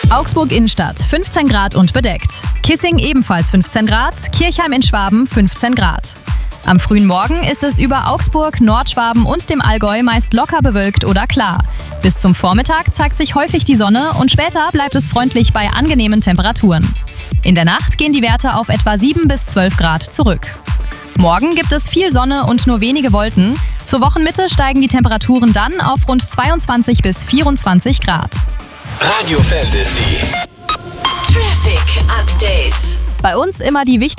Augsburg Innenstadt 15 Grad und bedeckt. Kissing ebenfalls 15 Grad, Kirchheim in Schwaben 15 Grad. Am frühen Morgen ist es über Augsburg, Nordschwaben und dem Allgäu meist locker bewölkt oder klar. Bis zum Vormittag zeigt sich häufig die Sonne und später bleibt es freundlich bei angenehmen Temperaturen. In der Nacht gehen die Werte auf etwa 7 bis 12 Grad zurück. Morgen gibt es viel Sonne und nur wenige Wolken. Zur Wochenmitte steigen die Temperaturen dann auf rund 22 bis 24 Grad. Radio Fantasy. Traffic Update. Bei uns immer die wichtigsten